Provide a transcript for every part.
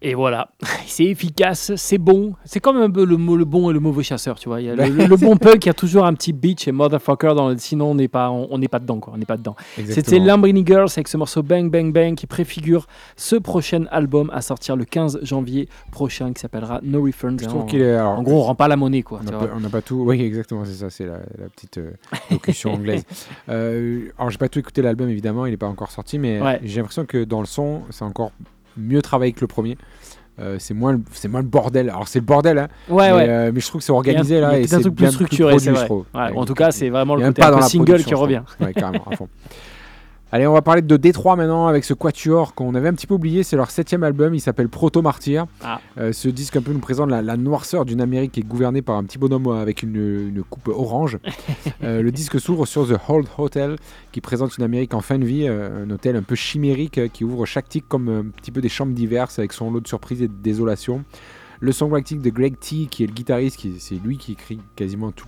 Et voilà, c'est efficace, c'est bon. C'est comme un peu le bon et le mauvais chasseur, tu vois. Il y a le bon punk, il y a toujours un petit bitch et motherfucker sinon on n'est pas dedans, quoi. On n'est pas dedans. C'était Lamborghini Girls avec ce morceau Bang Bang Bang qui préfigure ce prochain album à sortir le 15 janvier prochain qui s'appellera No Refunds. Je trouve qu'il est, alors, en gros, on rend pas la monnaie, quoi. On n'a pas tout. Oui, exactement, c'est ça, c'est la petite locution anglaise. Alors, j'ai pas tout écouté l'album, évidemment, il n'est pas encore sorti, mais j'ai l'impression que dans le son, c'est encore mieux travaillé que le premier. C'est moins le bordel. Alors c'est le bordel, hein, mais je trouve que c'est organisé là et c'est un truc plus structuré, c'est vrai. En tout cas, c'est vraiment le côté un peu single qui revient. Ouais, carrément, à fond. Allez, on va parler de Détroit maintenant avec ce quatuor qu'on avait un petit peu oublié. C'est leur 7e album, il s'appelle Proto Martyr. Ce disque un peu nous présente la noirceur d'une Amérique qui est gouvernée par un petit bonhomme avec une coupe orange. Le disque s'ouvre sur The Old Hotel qui présente une Amérique en fin de vie, un hôtel un peu chimérique qui ouvre chaque tic comme un petit peu des chambres diverses avec son lot de surprises et de désolation. Le songwriting de Greg T, qui est le guitariste, c'est lui qui écrit quasiment toute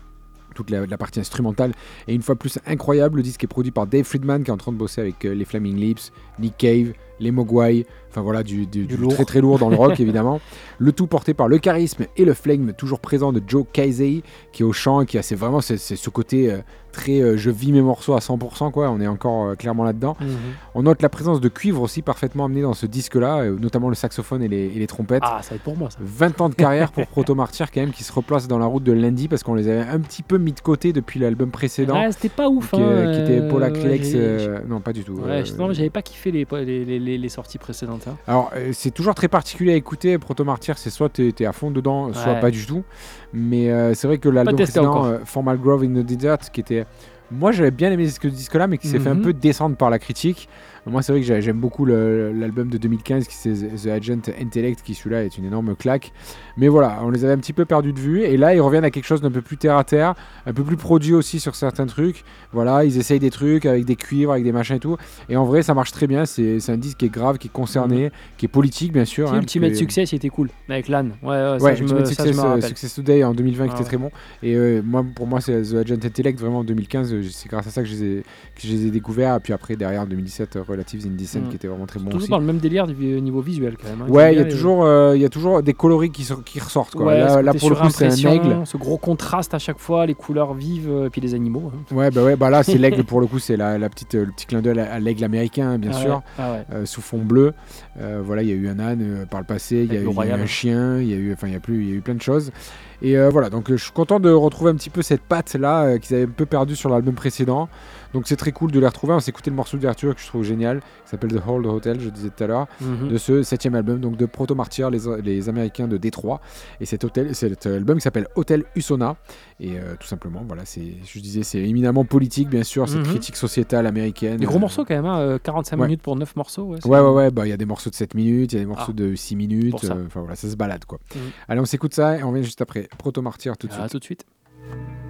la partie instrumentale et une fois plus incroyable. Le disque est produit par Dave Friedman qui est en train de bosser avec les Flaming Lips, Nick Cave, les Mogwai, enfin voilà du très très lourd dans le rock évidemment. Le tout porté par le charisme et le flegme toujours présent de Joe Casey qui est au chant et qui a c'est ce côté très je vis mes morceaux à 100%, quoi. On est encore clairement là-dedans. On note la présence de cuivre aussi parfaitement amené dans ce disque-là, notamment le saxophone et les trompettes. Ah, ça va être pour moi ça. 20 ans de carrière pour Proto Martyr quand même, qui se replace dans la route de l'indie parce qu'on les avait un petit peu mis de côté depuis l'album précédent. Ouais, c'était pas ouf. Qui était Paul Acrylex. Non, pas du tout. Ouais, justement, j'avais pas kiffé les sorties précédentes. Hein. Alors, c'est toujours très particulier à écouter. Proto Martyr, c'est soit t'es à fond dedans, soit pas du tout. Mais c'est vrai que l'album précédent, Formal Grove in the Desert, qui était... Moi, j'avais bien aimé ce disque-là, mais qui s'est fait un peu descendre par la critique. Moi, c'est vrai que j'aime beaucoup l'album de 2015, qui c'est The Agent Intellect, qui celui-là est une énorme claque. Mais voilà, on les avait un petit peu perdus de vue. Et là, ils reviennent à quelque chose d'un peu plus terre-à-terre, un peu plus produit aussi sur certains trucs. Voilà, ils essayent des trucs avec des cuivres, avec des machins et tout. Et en vrai, ça marche très bien. C'est un disque qui est grave, qui est concerné, qui est politique, bien sûr. Ultimate Success, il était cool, avec Lan. Ultimate Success Today en 2020, qui était très bon. Et pour moi, c'est The Agent Intellect, vraiment en 2015. C'est grâce à ça que je les ai découverts. Et puis après, derrière, en 2017, Relatives Indecent, qui était vraiment très bon toujours aussi. Dans le même délire du niveau visuel, quand même. Hein, ouais, il y a toujours des coloris qui ressortent, quoi. Ouais, là pour le coup, c'est un aigle. Ce gros contraste à chaque fois, les couleurs vives, et puis les animaux. Hein. Ouais, là, c'est l'aigle pour le coup, c'est le petit clin d'œil à l'aigle américain, bien sûr, sous fond bleu. Voilà, il y a eu un âne par le passé, il y a eu un chien, il y a eu plein de choses. Et voilà, donc je suis content de retrouver un petit peu cette patte-là qu'ils avaient un peu perdue sur l'album précédent. Donc c'est très cool de les retrouver. On s'est écouté le morceau d'ouverture que je trouve génial, qui s'appelle The Old Hotel, je disais tout à l'heure, de ce 7e album, donc de Proto Martyr, les Américains de Détroit. Et cet album qui s'appelle Hotel Usona. Et tout simplement, voilà, c'est éminemment politique, bien sûr, cette critique sociétale américaine. Des gros morceaux quand même, 45 minutes pour 9 morceaux. Ouais, bah il y a des morceaux de 7 minutes, il y a des morceaux de 6 minutes. Enfin voilà, ça se balade, quoi. Allez, on s'écoute ça et on revient juste après. Proto Martyr tout de suite. Tout de suite.